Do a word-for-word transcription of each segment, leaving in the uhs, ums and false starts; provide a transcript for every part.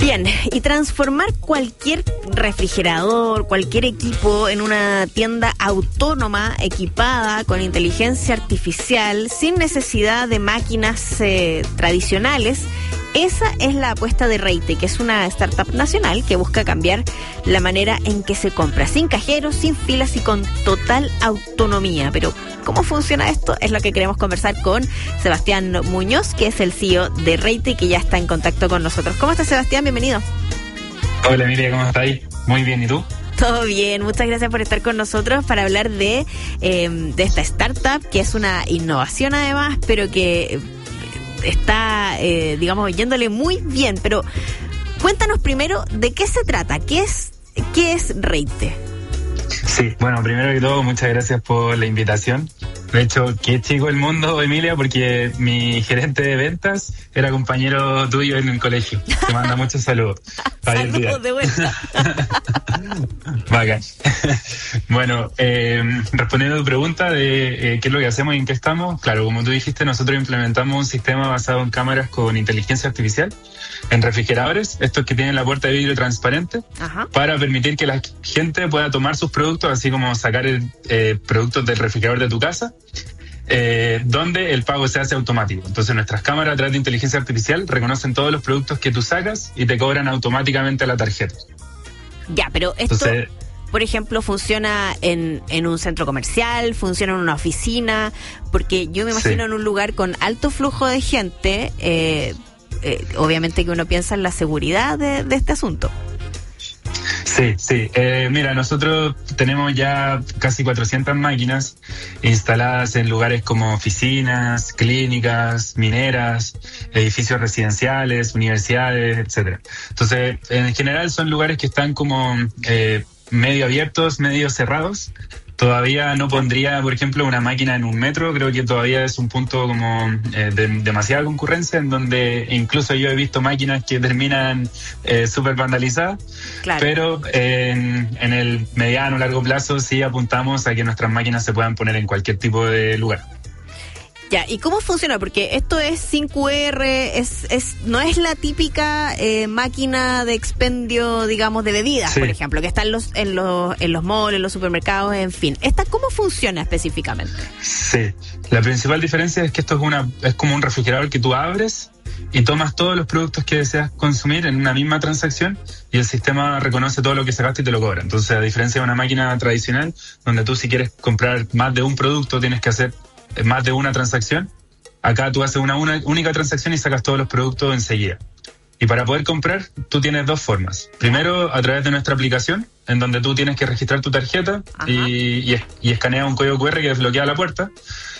Bien, y transformar cualquier refrigerador, cualquier equipo en una tienda autónoma equipada con inteligencia artificial sin necesidad de máquinas eh, tradicionales, esa es la apuesta de Reite, que es una startup nacional que busca cambiar la manera en que se compra, sin cajeros, sin filas y con total autonomía. Pero ¿cómo funciona esto? Es lo que queremos conversar con Sebastián Muñoz, que es el C E O de Reite y que ya está en contacto con nosotros. ¿Cómo estás, Sebastián? Bienvenido. Hola, Emilia, ¿cómo estás? Muy bien, ¿y tú? Todo bien, muchas gracias por estar con nosotros para hablar de, eh, de esta startup, que es una innovación además, pero que está, eh, digamos, yéndole muy bien. Pero cuéntanos primero de qué se trata, qué es, qué es Reite. Sí, bueno, primero que todo, muchas gracias por la invitación. De hecho, qué chico el mundo, Emilia, porque mi gerente de ventas era compañero tuyo en el colegio. Te manda muchos saludos. Saludos de vuelta. Bacán. Bueno, eh, respondiendo a tu pregunta de eh, qué es lo que hacemos y en qué estamos, claro, como tú dijiste, nosotros implementamos un sistema basado en cámaras con inteligencia artificial en refrigeradores, estos que tienen la puerta de vidrio transparente. Ajá. Para permitir que la gente pueda tomar sus productos, así como sacar el, eh, productos del refrigerador de tu casa, eh, donde el pago se hace automático. Entonces nuestras cámaras a través de inteligencia artificial reconocen todos los productos que tú sacas y te cobran automáticamente la tarjeta. Ya, pero esto, Entonces, por ejemplo, funciona en, en un centro comercial, funciona en una oficina, porque yo me imagino sí. en un lugar con alto flujo de gente, eh, eh, obviamente que uno piensa en la seguridad de, de este asunto. Sí, sí. Eh, mira, nosotros tenemos ya casi cuatrocientas máquinas instaladas en lugares como oficinas, clínicas, mineras, edificios residenciales, universidades, etcétera. Entonces, en general son lugares que están como eh, medio abiertos, medio cerrados. Todavía no pondría, por ejemplo, una máquina en un metro. Creo que todavía es un punto como eh, de demasiada concurrencia, en donde incluso yo he visto máquinas que terminan eh, súper vandalizadas. Claro. Pero eh, en, en el mediano o largo plazo sí apuntamos a que nuestras máquinas se puedan poner en cualquier tipo de lugar. Ya, ¿y cómo funciona? Porque esto es sin Q R, es, es, no es la típica eh, máquina de expendio, digamos, de bebidas, sí. por ejemplo, que está en los, en los, en los malls, en los supermercados, en fin. ¿Esta cómo funciona específicamente? Sí, la principal diferencia es que esto es una, es como un refrigerador que tú abres y tomas todos los productos que deseas consumir en una misma transacción y el sistema reconoce todo lo que sacaste y te lo cobra. Entonces, a diferencia de una máquina tradicional, donde tú si quieres comprar más de un producto tienes que hacer más de una transacción, acá tú haces una, una única transacción y sacas todos los productos enseguida. Y para poder comprar, tú tienes dos formas. Primero, a través de nuestra aplicación, en donde tú tienes que registrar tu tarjeta y, y, y escaneas un código Q R que desbloquea la puerta.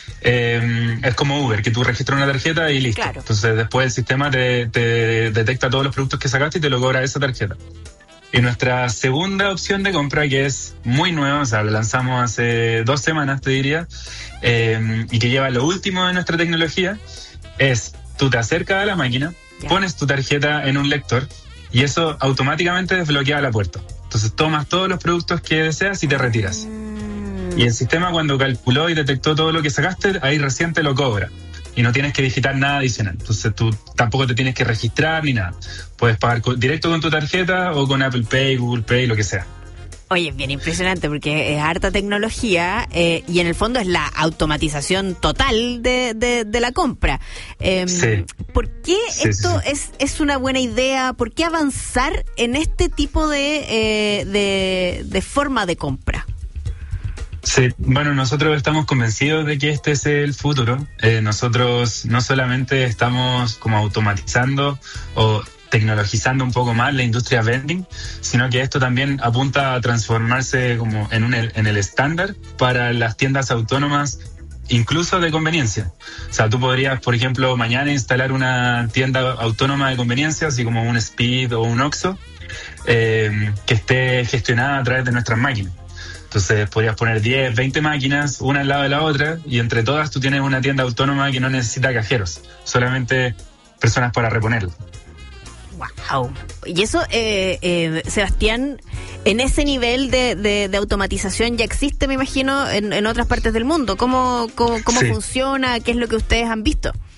Eh, es como Uber, que tú registras una tarjeta y listo. Claro. Entonces después el sistema te, te detecta todos los productos que sacaste y te lo cobra esa tarjeta. Y nuestra segunda opción de compra, que es muy nueva, o sea, la lanzamos hace dos semanas, te diría, eh, y que lleva lo último de nuestra tecnología, es tú te acercas a la máquina, yeah. pones tu tarjeta en un lector y eso automáticamente desbloquea la puerta. Entonces tomas todos los productos que deseas y te retiras. Mm. Y el sistema, cuando calculó y detectó todo lo que sacaste, ahí recién te lo cobra. Y no tienes que digitar nada adicional. Entonces tú tampoco te tienes que registrar ni nada. Puedes pagar con, directo con tu tarjeta o con Apple Pay, Google Pay, lo que sea. Oye, es bien impresionante porque es harta tecnología eh, y en el fondo es la automatización total de, de, de la compra. Eh, sí. ¿Por qué sí, esto sí, sí. Es, es una buena idea? ¿Por qué avanzar en este tipo de, eh, de, de forma de compra? Sí, bueno, nosotros estamos convencidos de que este es el futuro. Eh, nosotros no solamente estamos como automatizando o tecnologizando un poco más la industria vending, sino que esto también apunta a transformarse como en un en el estándar para las tiendas autónomas, incluso de conveniencia. O sea, tú podrías, por ejemplo, mañana instalar una tienda autónoma de conveniencia, así como un Speed o un Oxxo, eh, que esté gestionada a través de nuestras máquinas. Entonces podrías poner diez, veinte máquinas, una al lado de la otra, y entre todas tú tienes una tienda autónoma que no necesita cajeros, solamente personas para reponerlo. Wow. Y eso, eh, eh, Sebastián, en ese nivel de, de, de automatización ya existe, me imagino, en, en otras partes del mundo. ¿Cómo, cómo, cómo sí. funciona? ¿Qué es lo que ustedes han visto?